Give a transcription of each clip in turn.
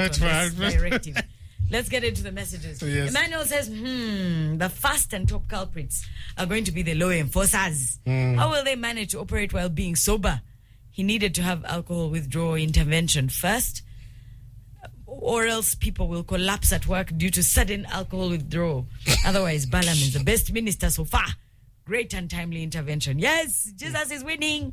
on this directive. Let's get into the messages. Yes. Emmanuel says, the first and top culprits are going to be the law enforcers. How will they manage to operate while being sober? He needed to have alcohol withdrawal intervention first, or else people will collapse at work due to sudden alcohol withdrawal. Otherwise, Balaam is the best minister so far. Great and timely intervention. Yes, Jesus is winning.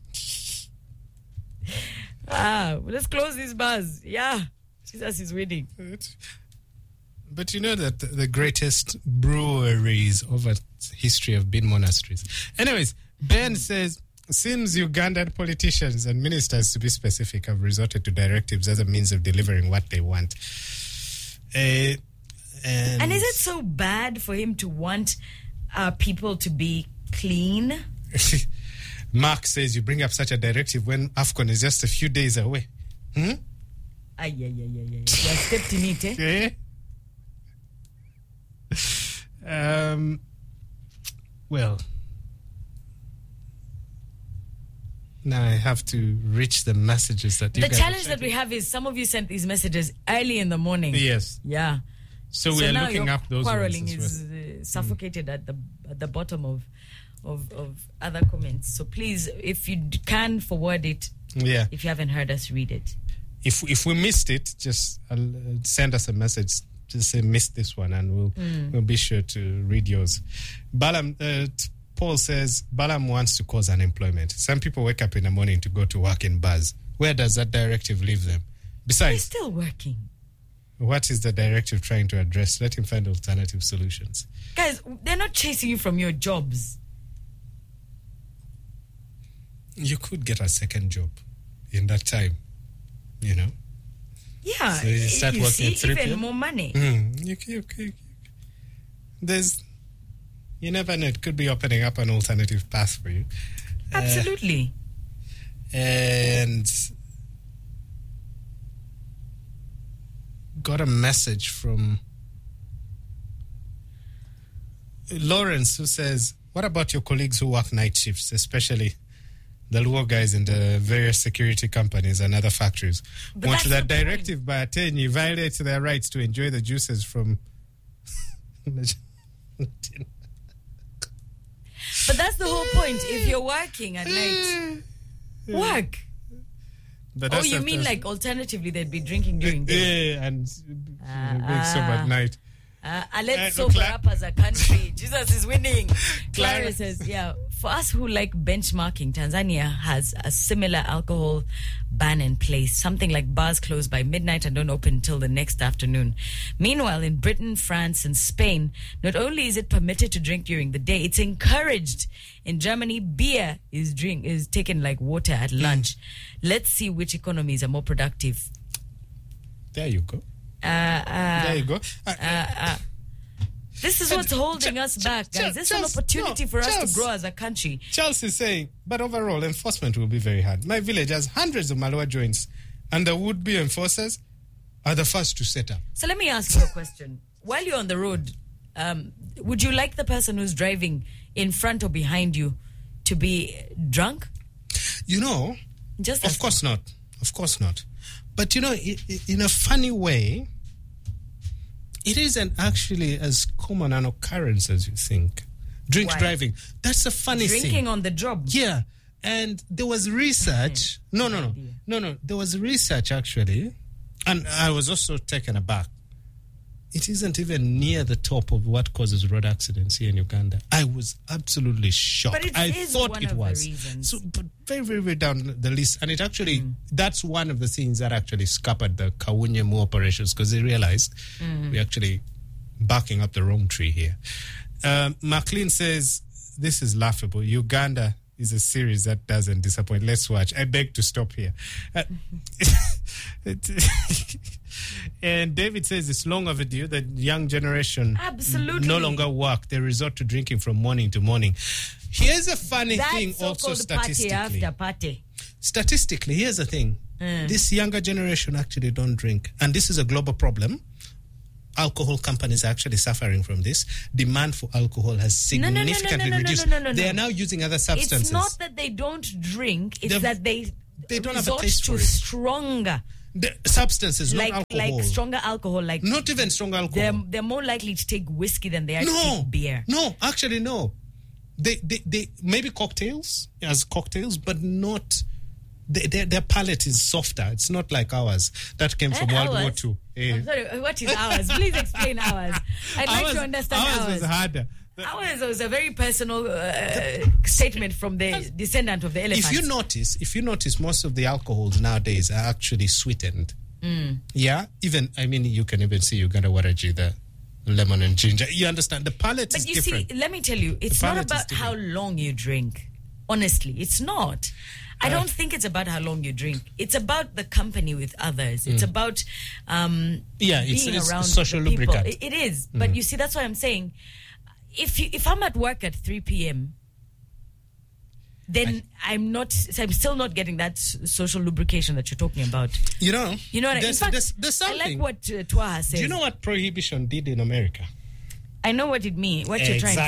Let's close these bars. Yeah, Jesus is winning. But you know that the greatest breweries over history have been monasteries. Anyways, Ben says, seems Ugandan politicians and ministers, to be specific, have resorted to directives as a means of delivering what they want. And is it so bad for him to want people to be clean? Mark says you bring up such a directive when AFCON is just a few days away. You have stepped in it, eh? Well, now I have to reach the messages that you guys. The challenge that we have is some of you sent these messages early in the morning. Yes. Yeah. So we are looking up those quarreling ones is suffocated at the bottom of other comments. So please, if you can forward it, if you haven't heard us read it. If we missed it, just send us a message. Just say missed this one, and we'll be sure to read yours. Balaam, Paul says Balaam wants to cause unemployment. Some people wake up in the morning to go to work in bars. Where does that directive leave them? Besides, they're still working. What is the directive trying to address? Let him find alternative solutions. Guys, they're not chasing you from your jobs. You could get a second job in that time, you know. Yeah, so you start working even more money. You never know. It could be opening up an alternative path for you. Absolutely. And got a message from Lawrence who says, what about your colleagues who work night shifts, especially the Luo guys in the various security companies and other factories? Want that directive by Atenyi violates their rights to enjoy the juices from... But that's the whole point. If you're working at night, work. But you mean like alternatively they'd be drinking during the day? Yeah, and being sober at night. Let's sober up as a country. Jesus is winning. Clara says, for us who like benchmarking, Tanzania has a similar alcohol ban in place. Something like bars close by midnight and don't open until the next afternoon. Meanwhile, in Britain, France, and Spain, not only is it permitted to drink during the day, it's encouraged. In Germany, beer is taken like water at lunch. Let's see which economies are more productive. There you go. There you go. This is what's holding us back, guys. This is an opportunity for us to grow as a country. Charles is saying, but overall, enforcement will be very hard. My village has hundreds of Malwa joints, and the would-be enforcers are the first to set up. So let me ask you a question. While you're on the road, would you like the person who's driving in front or behind you to be drunk? You know, of course not. Of course not. But, you know, in a funny way, it isn't actually as common an occurrence as you think. Driving. That's a funny thing. Drinking on the job. Yeah. And there was research. No. There was research, actually. And I was also taken aback. It isn't even near the top of what causes road accidents here in Uganda. I was absolutely shocked. But I thought it was. So, but very, very, very down the list. And it actually, that's one of the things that actually scuppered the Kawunyemu operations, because they realized we're actually barking up the wrong tree here. McLean says, this is laughable. Uganda is a series that doesn't disappoint. Let's watch. I beg to stop here. And David says it's long overdue. The young generation no longer work. They resort to drinking from morning to morning. Here's a funny thing also statistically. Party after party. Statistically, here's the thing. This younger generation actually don't drink. And this is a global problem. Alcohol companies are actually suffering from this. Demand for alcohol has significantly reduced. They are now using other substances. It's not that they don't drink. It's that they don't have a resort taste to for it. Stronger The substances, not alcohol. Like stronger alcohol, like not even strong alcohol. They're more likely to take whiskey than they are to take beer. No, actually no. They maybe cocktails, but not. Their palate is softer. It's not like ours that came from World War II. I'm sorry, what is ours? Please explain ours. I'd like to understand ours. Ours was harder. Ours was a very personal statement from the descendant of the elephant. If you notice, most of the alcohols nowadays are actually sweetened. Yeah, even you can even see Uganda Waraji, the lemon and ginger. You understand? The palate is different. But you see, let me tell you, it's not about how long you drink. Honestly, it's not. I don't think it's about how long you drink. It's about the company with others. It's about being around social the people. lubricant. It is. But you see, that's why I'm saying, if I'm at work at 3 p.m., then I'm still not getting that social lubrication that you're talking about. You know what there's something. I like what Twaha says. Do you know what prohibition did in America? I know what it means. What you're trying to